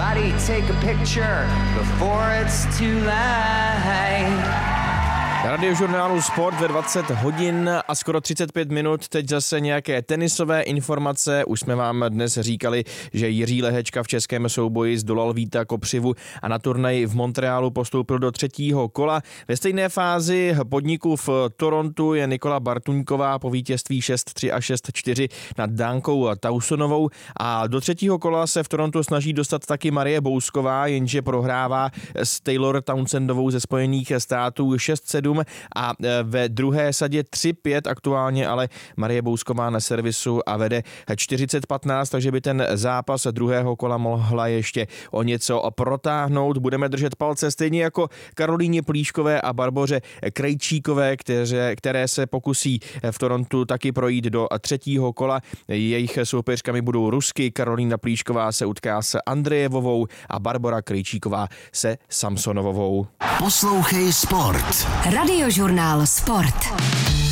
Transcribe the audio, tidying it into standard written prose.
Everybody take a picture before it's too late. Na Radiožurnálu Sport ve 20 hodin a skoro 35 minut. Teď zase nějaké tenisové informace. Už jsme vám dnes říkali, že Jiří Lehečka v českém souboji zdolal Víta Kopřivu a na turnaj v Montrealu postoupil do třetího kola. Ve stejné fázi podniku v Torontu je Nikola Bartuňková po vítězství 6-3 a 6-4 nad Dánkou Tausonovou a do třetího kola se v Torontu snaží dostat taky Marie Bousková, jenže prohrává s Taylor Townsendovou ze Spojených států 6-7 a ve druhé sadě 3-5 aktuálně, ale Marie Bousková na servisu a vede 40-15, takže by ten zápas druhého kola mohla ještě o něco protáhnout. Budeme držet palce stejně jako Karolíně Plíškové a Barboře Krejčíkové, které se pokusí v Torontu taky projít do třetího kola. Jejich soupeřkami budou Rusky, Karolína Plíšková se utká s Andrejevovou a Barbora Krejčíková se Samsonovou. Poslouchej Sport. Radiožurnál Sport.